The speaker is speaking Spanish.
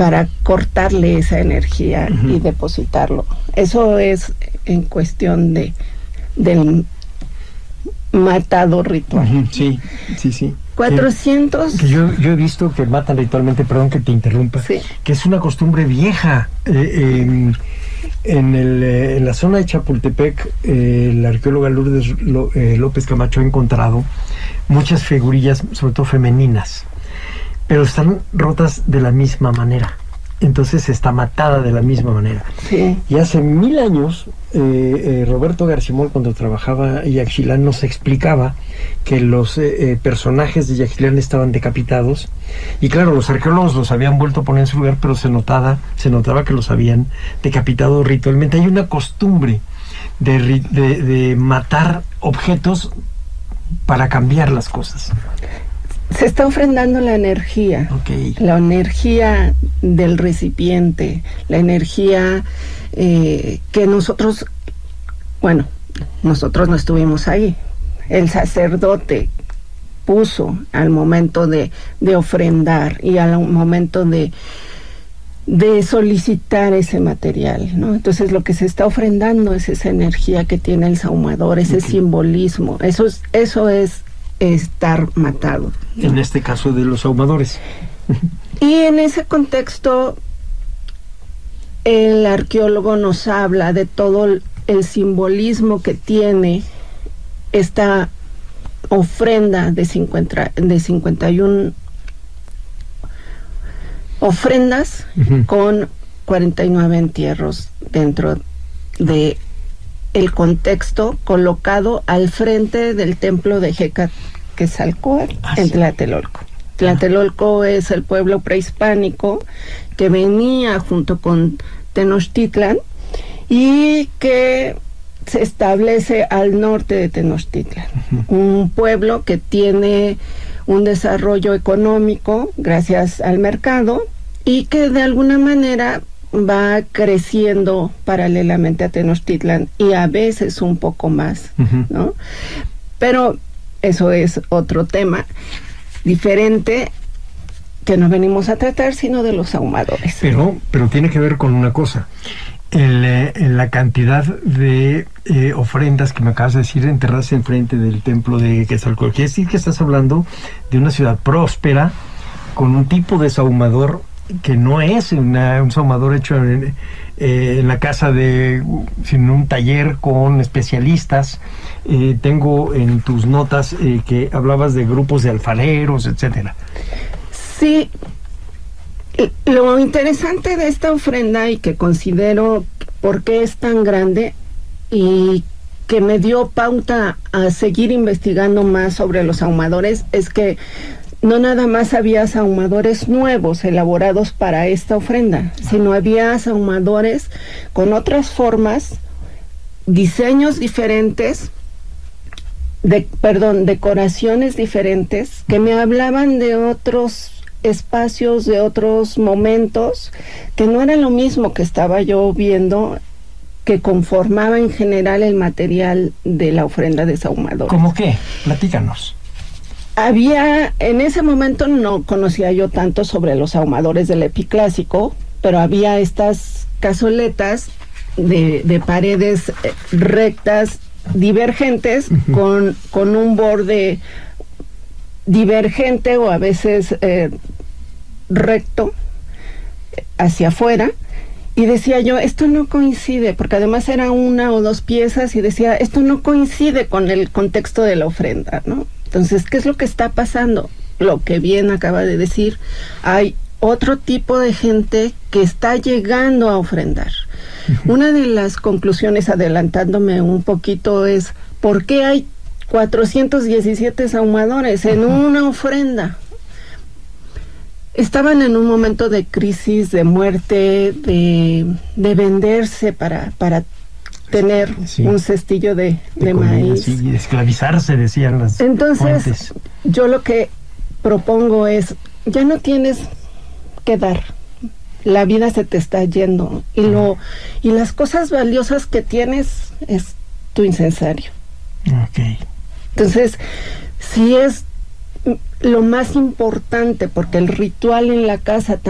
para cortarle esa energía y depositarlo. Eso es en cuestión del matado ritual. Sí. 400... Que yo he visto que matan ritualmente, perdón que te interrumpa, sí, que es una costumbre vieja. En la zona de Chapultepec, la arqueóloga Lourdes López Camacho ha encontrado muchas figurillas, sobre todo femeninas, pero están rotas de la misma manera. Entonces está matada de la misma manera. Sí. Y hace 1000 años, Roberto Garcimol, cuando trabajaba en Yaxchilán, nos explicaba que los personajes de Yaxchilán estaban decapitados. Y claro, los arqueólogos los habían vuelto a poner en su lugar, pero se notaba que los habían decapitado ritualmente. Hay una costumbre de matar objetos para cambiar las cosas. Se está ofrendando la energía, la energía del recipiente, la energía que nosotros no estuvimos ahí. El sacerdote puso al momento de ofrendar y al momento de solicitar ese material, ¿no? Entonces lo que se está ofrendando es esa energía que tiene el sahumador, ese simbolismo. Eso es estar matado, ¿no? En este caso de los ahumadores. Y en ese contexto el arqueólogo nos habla de todo el simbolismo que tiene esta ofrenda de 51 ofrendas con 49 entierros dentro de el contexto colocado al frente del templo de Quetzalcóatl en Tlatelolco. Tlatelolco es el pueblo prehispánico que venía junto con Tenochtitlan y que se establece al norte de Tenochtitlan. Un pueblo que tiene un desarrollo económico gracias al mercado y que de alguna manera va creciendo paralelamente a Tenochtitlan y a veces un poco más, ¿no? Pero eso es otro tema diferente que no venimos a tratar, sino de los ahumadores. Pero tiene que ver con una cosa. En la cantidad de ofrendas que me acabas de decir enterradas enfrente del templo de Quetzalcóatl, quiere decir que estás hablando de una ciudad próspera con un tipo de sahumador que no es un sahumador hecho en la casa sino un taller con especialistas. Tengo en tus notas que hablabas de grupos de alfareros, etcétera. Sí. Lo interesante de esta ofrenda, y que considero por qué es tan grande y que me dio pauta a seguir investigando más sobre los ahumadores, es que no nada más había sahumadores nuevos elaborados para esta ofrenda, sino había sahumadores con otras formas, diseños diferentes, decoraciones diferentes, que me hablaban de otros espacios, de otros momentos, que no era lo mismo que estaba yo viendo, que conformaba en general el material de la ofrenda de sahumadores. ¿Cómo qué? Platícanos. En ese momento no conocía yo tanto sobre los ahumadores del epiclásico, pero había estas cazoletas de paredes rectas, divergentes, con un borde divergente o a veces recto hacia afuera, y decía yo, esto no coincide, porque además era una o dos piezas, y decía, esto no coincide con el contexto de la ofrenda, ¿no? Entonces, ¿qué es lo que está pasando? Lo que bien acaba de decir, hay otro tipo de gente que está llegando a ofrendar. Una de las conclusiones, adelantándome un poquito, es ¿por qué hay 417 sahumadores en una ofrenda? Estaban en un momento de crisis, de muerte, de venderse para tener un cestillo de maíz. Sí, y esclavizarse, decían las Entonces, fuentes. Yo lo que propongo es, ya no tienes que dar. La vida se te está yendo. Y las cosas valiosas que tienes es tu incensario. Okay. Entonces, sí es lo más importante, porque el ritual en la casa